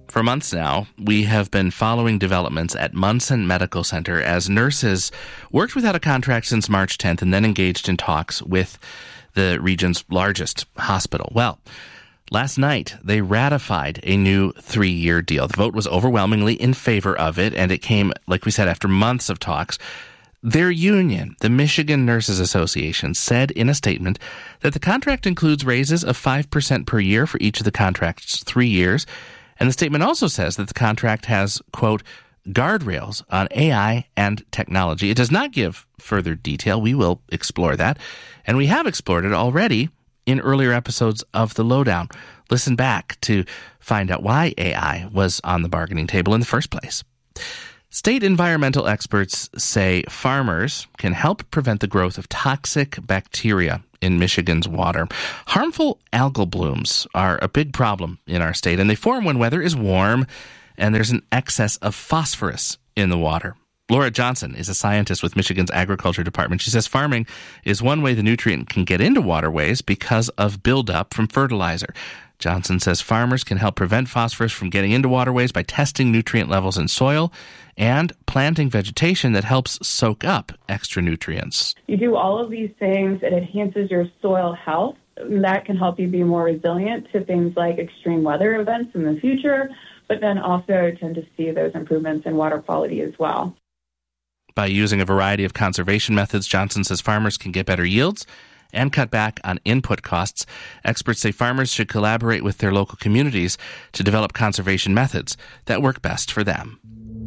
For months now, we have been following developments at Munson Medical Center as nurses worked without a contract since March 10th and then engaged in talks with the region's largest hospital. Well, last night, they ratified a new 3-year deal. The vote was overwhelmingly in favor of it, and it came, like we said, after months of talks. Their union, the Michigan Nurses Association, said in a statement that the contract includes raises of 5% per year for each of the contract's 3 years. And the statement also says that the contract has, quote, guardrails on AI and technology. It does not give further detail. We will explore that. And we have explored it already in earlier episodes of The Lowdown. Listen back to find out why AI was on the bargaining table in the first place. State environmental experts say farmers can help prevent the growth of toxic bacteria in Michigan's water. Harmful algal blooms are a big problem in our state, and they form when weather is warm and there's an excess of phosphorus in the water. Laura Johnson is a scientist with Michigan's Agriculture Department. She says farming is one way the nutrient can get into waterways because of buildup from fertilizer. Johnson says farmers can help prevent phosphorus from getting into waterways by testing nutrient levels in soil and planting vegetation that helps soak up extra nutrients. You do all of these things, it enhances your soil health. That can help you be more resilient to things like extreme weather events in the future, but then also tend to see those improvements in water quality as well. By using a variety of conservation methods, Johnson says farmers can get better yields and cut back on input costs. Experts say farmers should collaborate with their local communities to develop conservation methods that work best for them.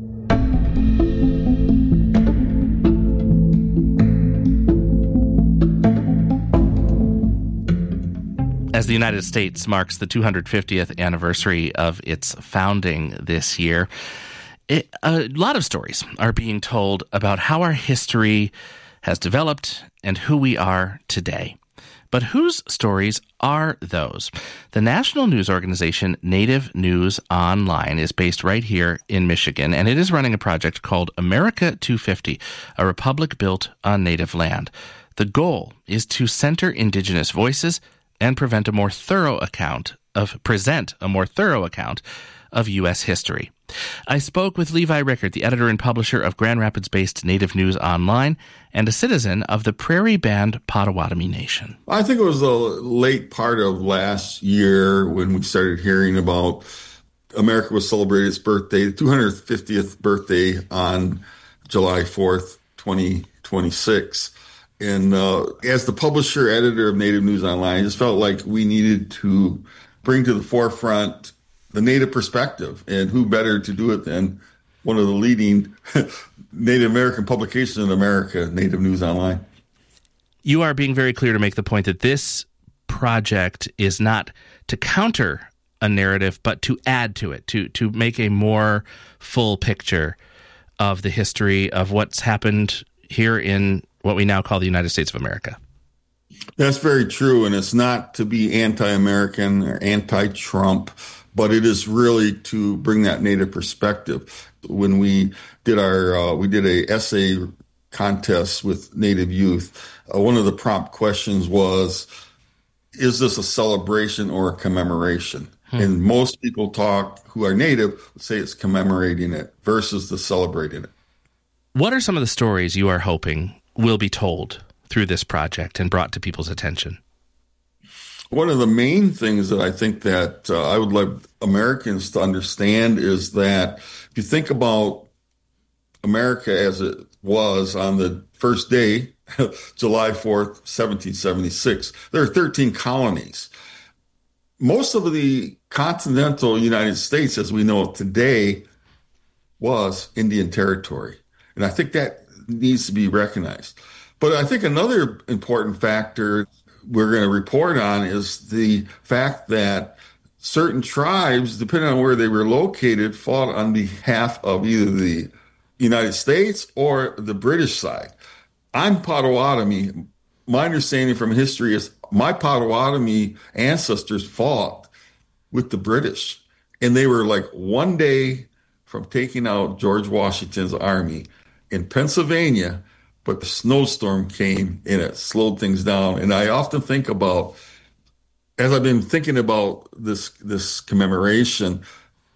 As the United States marks the 250th anniversary of its founding this year, a lot of stories are being told about how our history has developed and who we are today. But whose stories are those? The national news organization Native News Online is based right here in Michigan, and it is running a project called America 250, a republic built on Native land. The goal is to center Indigenous voices and present a more thorough account of U.S. history. I spoke with Levi Rickert, the editor and publisher of Grand Rapids-based Native News Online and a citizen of the Prairie Band Potawatomi Nation. I think it was the late part of last year when we started hearing about America was celebrating its birthday, the 250th birthday on July 4th, 2026. And as the publisher, editor of Native News Online, I just felt like we needed to bring to the forefront the Native perspective, and who better to do it than one of the leading Native American publications in America, Native News Online. You are being very clear to make the point that this project is not to counter a narrative, but to add to it, to make a more full picture of the history of what's happened here in what we now call the United States of America. That's very true, and it's not to be anti-American or anti-Trump, but it is really to bring that Native perspective. When we did we did a essay contest with Native youth, one of the prompt questions was, is this a celebration or a commemoration? And most people who are Native would say it's commemorating it versus the celebrating it. What are some of the stories you are hoping will be told through this project and brought to people's attention? One of the main things that I think that I would like Americans to understand is that if you think about America as it was on the first day, July 4th, 1776, there are 13 colonies. Most of the continental United States, as we know it today, was Indian territory. And I think that needs to be recognized. But I think another important factor we're going to report on is the fact that certain tribes, depending on where they were located, fought on behalf of either the United States or the British side. I'm Potawatomi. My understanding from history is my Potawatomi ancestors fought with the British, and they were like one day from taking out George Washington's army in Pennsylvania, but the snowstorm came and it slowed things down. And I often think about, as I've been thinking about this commemoration,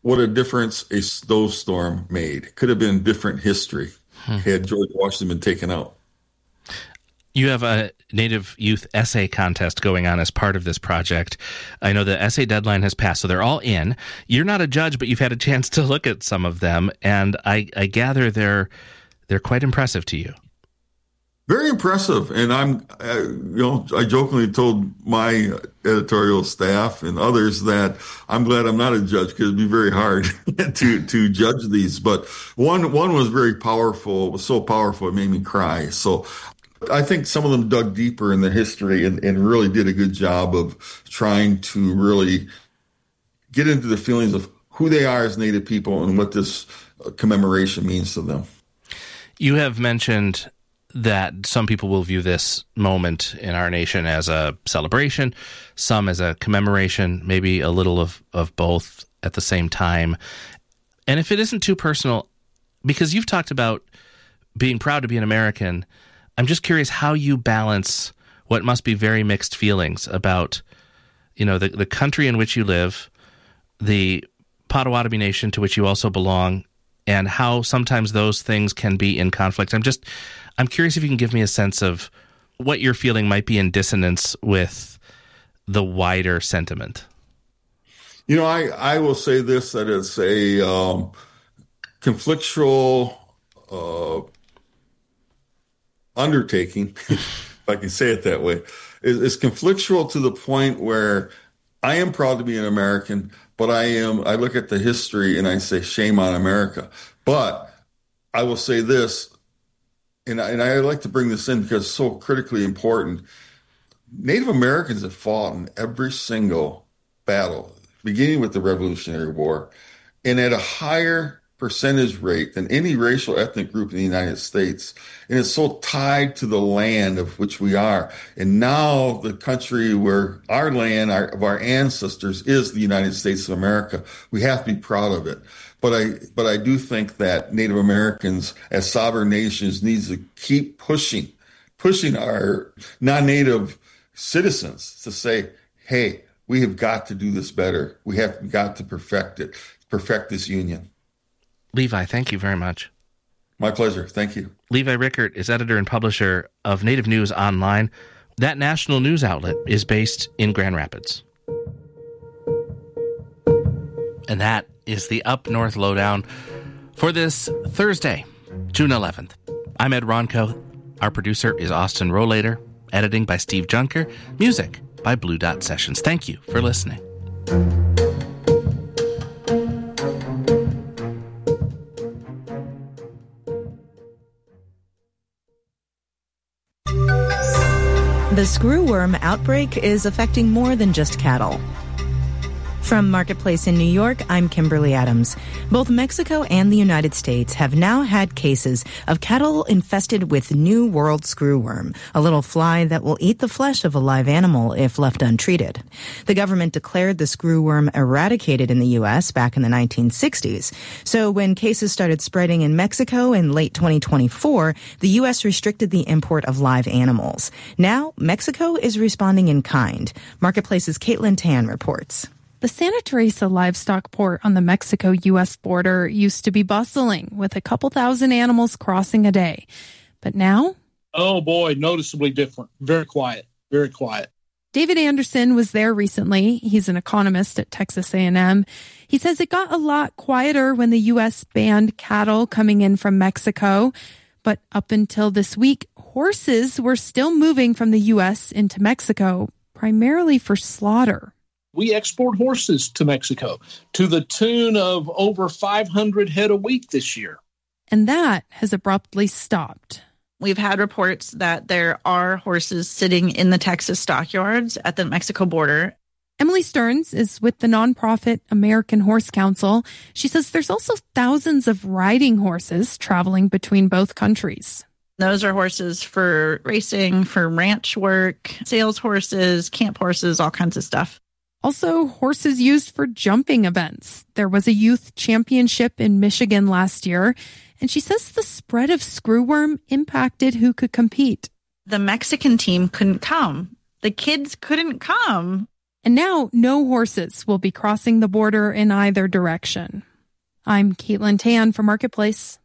what a difference a snowstorm made. Could have been different history had George Washington been taken out. You have a Native Youth Essay Contest going on as part of this project. I know the essay deadline has passed, so they're all in. You're not a judge, but you've had a chance to look at some of them, and I gather they're quite impressive to you. Very impressive, and I jokingly told my editorial staff and others that I'm glad I'm not a judge because it'd be very hard to judge these. But one was very powerful. It was so powerful it made me cry. So I think some of them dug deeper in the history and really did a good job of trying to really get into the feelings of who they are as Native people and what this commemoration means to them. You have mentioned that some people will view this moment in our nation as a celebration, some as a commemoration, maybe a little of both at the same time. And if it isn't too personal, because you've talked about being proud to be an American, I'm just curious how you balance what must be very mixed feelings about, the country in which you live, the Potawatomi Nation to which you also belong, and how sometimes those things can be in conflict. I'm curious if you can give me a sense of what you're feeling might be in dissonance with the wider sentiment. I will say this, that it's a conflictual undertaking, if I can say it that way. It's conflictual to the point where I am proud to be an American, but I look at the history and I say, shame on America. But I will say this, and I like to bring this in because it's so critically important. Native Americans have fought in every single battle, beginning with the Revolutionary War, and at a higher percentage rate than any racial ethnic group in the United States. And it's so tied to the land of which we are. And now the country where our land of our ancestors is the United States of America. We have to be proud of it. But I do think that Native Americans as sovereign nations needs to keep pushing our non-Native citizens to say, hey, we have got to do this better. We have got to perfect this union. Levi, thank you very much. My pleasure. Thank you. Levi Rickert is editor and publisher of Native News Online. That national news outlet is based in Grand Rapids. And that is the Up North Lowdown for this Thursday, June 11th. I'm Ed Ronco. Our producer is Austin Rollader. Editing by Steve Junker. Music by Blue Dot Sessions. Thank you for listening. The screwworm outbreak is affecting more than just cattle. From Marketplace in New York, I'm Kimberly Adams. Both Mexico and the United States have now had cases of cattle infested with New World screwworm, a little fly that will eat the flesh of a live animal if left untreated. The government declared the screwworm eradicated in the U.S. back in the 1960s. So when cases started spreading in Mexico in late 2024, the U.S. restricted the import of live animals. Now, Mexico is responding in kind. Marketplace's Caitlin Tan reports. The Santa Teresa livestock port on the Mexico-U.S. border used to be bustling with a couple thousand animals crossing a day. But now? Oh, boy, noticeably different. Very quiet. Very quiet. David Anderson was there recently. He's an economist at Texas A&M. He says it got a lot quieter when the U.S. banned cattle coming in from Mexico. But up until this week, horses were still moving from the U.S. into Mexico, primarily for slaughter. We export horses to Mexico to the tune of over 500 head a week this year. And that has abruptly stopped. We've had reports that there are horses sitting in the Texas stockyards at the Mexico border. Emily Stearns is with the nonprofit American Horse Council. She says there's also thousands of riding horses traveling between both countries. Those are horses for racing, for ranch work, sales horses, camp horses, all kinds of stuff. Also, horses used for jumping events. There was a youth championship in Michigan last year, and she says the spread of screwworm impacted who could compete. The Mexican team couldn't come. The kids couldn't come. And now no horses will be crossing the border in either direction. I'm Caitlin Tan for Marketplace.